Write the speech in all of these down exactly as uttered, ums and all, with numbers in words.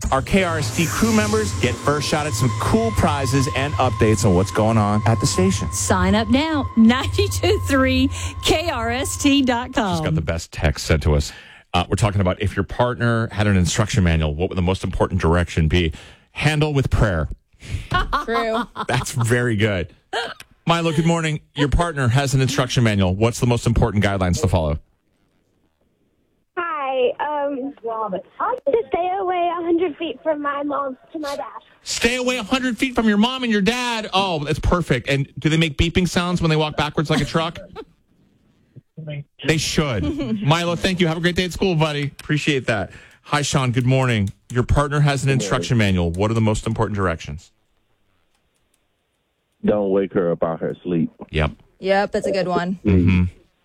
Our K R S T crew members get first shot at some cool prizes and updates on what's going on at the station. Sign up now, nine two three K R S T dot com. Just got the best text sent to us. Uh, we're talking about if your partner had an instruction manual, what would the most important direction be? Handle with prayer. True. That's very good. Milo, good morning. Your partner has an instruction manual. What's the most important guidelines to follow? Hi. Um, to stay away one hundred feet from my mom to my dad. Stay away one hundred feet from your mom and your dad. Oh, that's perfect. And do they make beeping sounds when they walk backwards like a truck? They should. Milo, thank you. Have a great day at school, buddy. Appreciate that. Hi, Sean. Good morning. Your partner has an instruction manual. What are the most important directions? Don't wake her up out her sleep. Yep. Yep, that's a good one. Mm-hmm.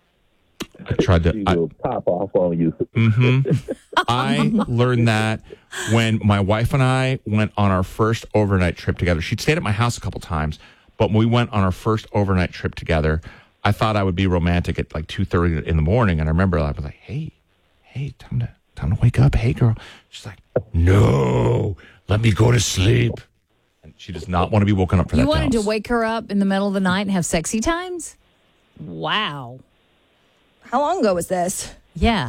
I tried to. She I, will pop off on you. mm-hmm. I learned that when my wife and I went on our first overnight trip together. She'd stayed at my house a couple times, but when we went on our first overnight trip together, I thought I would be romantic at like two thirty in the morning. And I remember I was like, hey, hey, time to, time to wake up. Hey, girl. She's like, no, let me go to sleep. And she does not want to be woken up for You that. wanted house. to wake her up in the middle of the night and have sexy times? Wow. How long ago was this? Yeah.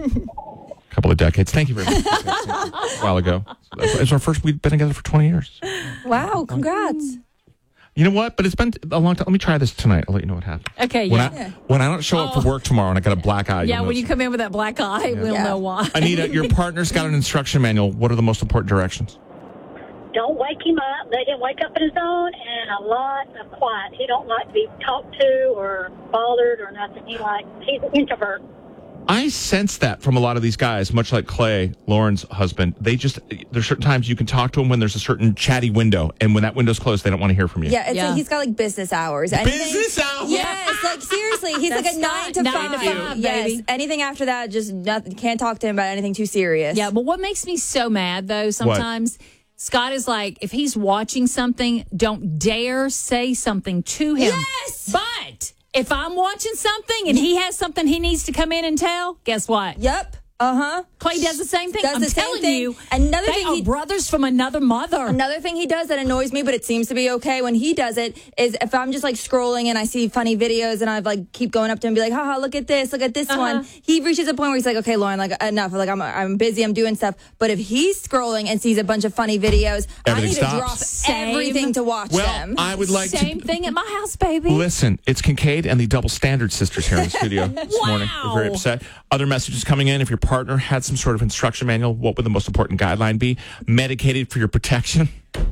A couple of decades. Thank you very much. A while ago. It's our first, we've been together for twenty years. Wow, congrats. You know what? But it's been a long time. Let me try this tonight. I'll let you know what happens. Okay, When, yeah. I, when I don't show up Oh. for work tomorrow and I got a black eye. Yeah, you'll when know. you come in with that black eye, we'll Yeah. know why. Anita, your partner's got an instruction manual. What are the most important directions? Don't wake him up. Let him wake up on his own, and a lot of quiet. He don't like to be talked to or bothered or nothing. He like he's an introvert. I sense that from a lot of these guys, much like Clay, Lauren's husband. They just, there's certain times you can talk to them when there's a certain chatty window. And when that window's closed, they don't want to hear from you. Yeah, it's Yeah. like he's got like business hours. Anything- Business hours? Yes, like seriously, he's like That's a nine to not- five. nine to five, yes, baby. anything after that, just nothing. Can't talk to him about anything too serious. Yeah, but what makes me so mad, though, sometimes, Scott is like, if he's watching something, don't dare say something to him. Yes! But if I'm watching something and he has something he needs to come in and tell, guess what? Yep. Uh huh. Clay does the same thing. Does I'm the same telling thing. you, Another they thing are he- brothers from another mother. Another thing he does that annoys me, but it seems to be okay when he does it, is if I'm just like scrolling and I see funny videos and I like keep going up to him and be like, haha, look at this, look at this Uh-huh. one. He reaches a point where he's like, okay, Lauren, like enough. Like I'm I'm busy, I'm doing stuff. But if he's scrolling and sees a bunch of funny videos, I Everything need to stops. drop Same. everything to watch Well, them. I would like Same to. thing at my house, baby. Listen, it's Kincaid and the Double Standard sisters here in the studio this morning. They're very Wow. upset. Other messages coming in. If your partner had some sort of instruction manual, what would the most important guideline be? Medicated for your protection.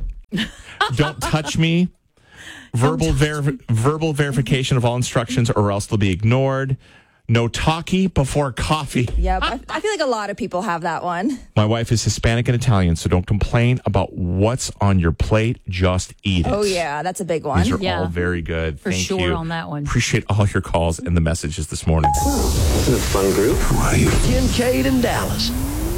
Don't touch me. Verbal ver- verbal verification of all instructions, or else they'll be ignored. No talkie before coffee. Yep. I, I feel like a lot of people have that one. My wife is Hispanic and Italian, so don't complain about what's on your plate. Just eat it. Oh, yeah. That's a big one. These are Yeah. all very good. For Thank sure you. on that one. Appreciate all your calls and the messages this morning. This is a fun group. Who are you? Kincaid and Dallas.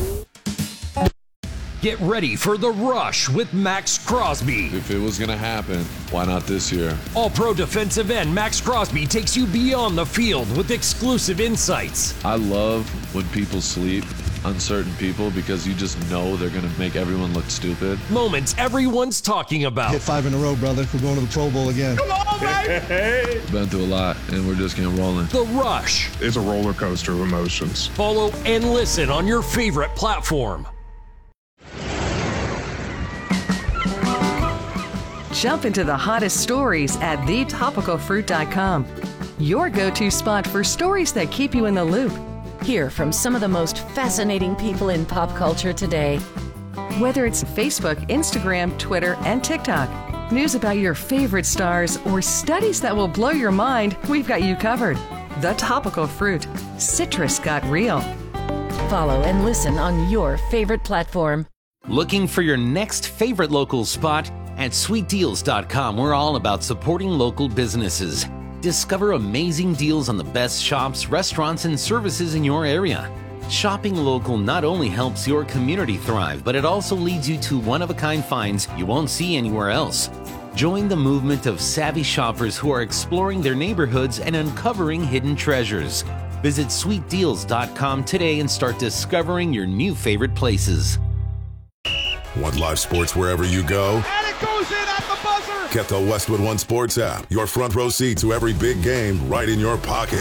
Get ready for The Rush with Max Crosby. If it was going to happen, why not this year? All-pro defensive end Max Crosby takes you beyond the field with exclusive insights. I love when people sleep, uncertain people, because you just know they're going to make everyone look stupid. Moments everyone's talking about. Hit five in a row, brother. We're going to the Pro Bowl again. Come on, baby! Been through a lot, and we're just getting rolling. The Rush. It's a roller coaster of emotions. Follow and listen on your favorite platform. Jump into the hottest stories at the topical fruit dot com. Your go-to spot for stories that keep you in the loop. Hear from some of the most fascinating people in pop culture today. Whether it's Facebook, Instagram, Twitter, and TikTok, news about your favorite stars, or studies that will blow your mind, we've got you covered. The Topical Fruit. Citrus got real. Follow and listen on your favorite platform. Looking for your next favorite local spot? At sweet deals dot com, we're all about supporting local businesses. Discover amazing deals on the best shops, restaurants, and services in your area. Shopping local not only helps your community thrive, but it also leads you to one-of-a-kind finds you won't see anywhere else. Join the movement of savvy shoppers who are exploring their neighborhoods and uncovering hidden treasures. Visit sweet deals dot com today and start discovering your new favorite places. Want live sports wherever you go? And it goes in at the buzzer! Get the Westwood One Sports app. Your front row seat to every big game right in your pocket.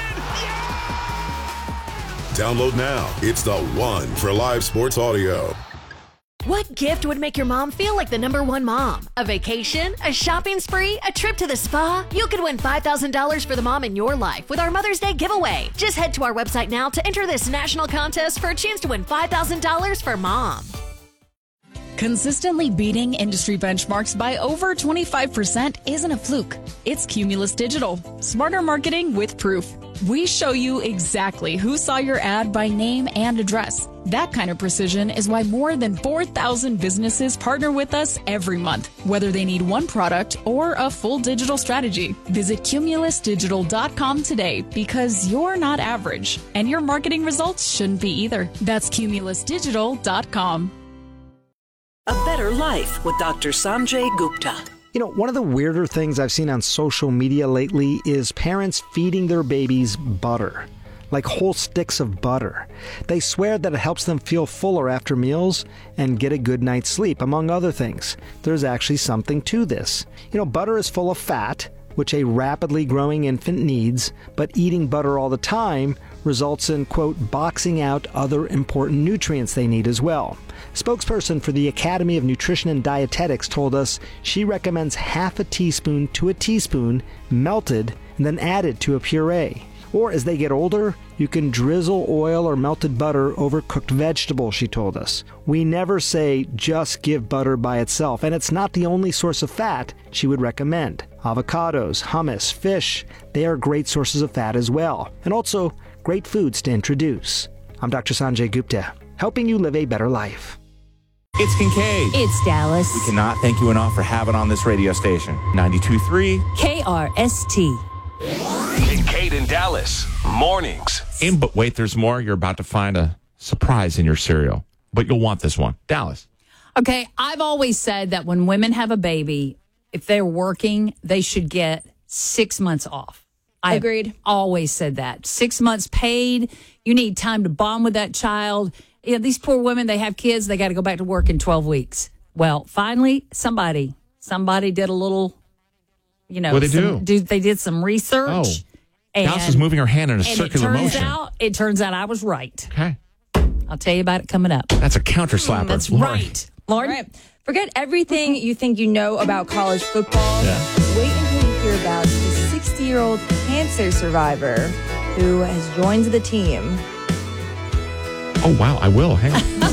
Download now. It's the one for live sports audio. What gift would make your mom feel like the number one mom? A vacation? A shopping spree? A trip to the spa? You could win five thousand dollars for the mom in your life with our Mother's Day giveaway. Just head to our website now to enter this national contest for a chance to win five thousand dollars for mom. Consistently beating industry benchmarks by over twenty-five percent isn't a fluke. It's Cumulus Digital. Smarter marketing with proof. We show you exactly who saw your ad by name and address. That kind of precision is why more than four thousand businesses partner with us every month, whether they need one product or a full digital strategy. Visit cumulus digital dot com today because you're not average, and your marketing results shouldn't be either. That's cumulus digital dot com. A Better Life with Doctor Sanjay Gupta. You know, one of the weirder things I've seen on social media lately is parents feeding their babies butter, like whole sticks of butter. They swear that it helps them feel fuller after meals and get a good night's sleep, among other things. There's actually something to this. You know, butter is full of fat, which a rapidly growing infant needs, but eating butter all the time results in, quote, boxing out other important nutrients they need as well. Spokesperson for the Academy of Nutrition and Dietetics told us she recommends half a teaspoon to a teaspoon melted and then added to a puree. Or as they get older, you can drizzle oil or melted butter over cooked vegetables, she told us. We never say just give butter by itself, and it's not the only source of fat she would recommend. Avocados, hummus, fish, they are great sources of fat as well, and also great foods to introduce. I'm Doctor Sanjay Gupta, helping you live a better life. It's Kincaid. It's Dallas. We cannot thank you enough for having on this radio station. ninety-two point three K R S T. Kincaid and Dallas, mornings. In, but wait, there's more. You're about to find a surprise in your cereal, but you'll want this one. Dallas. Okay, I've always said that when women have a baby, if they're working, they should get six months off. I've Agreed. always said that. Six months paid. You need time to bond with that child. You know, these poor women, they have kids. They got to go back to work in twelve weeks. Well, finally, somebody, somebody did a little, you know. What did they some, do? They did some research. Oh. And, Dallas is moving her hand in a and circular it turns motion. Out, it turns out I was right. Okay. I'll tell you about it coming up. That's a counter slapper. That's Lord. right. Lauren? All right. Forget everything you think you know about college football. Yeah. Wait until you hear about the sixty-year-old cancer survivor who has joined the team. Oh, wow. I will. Hang on.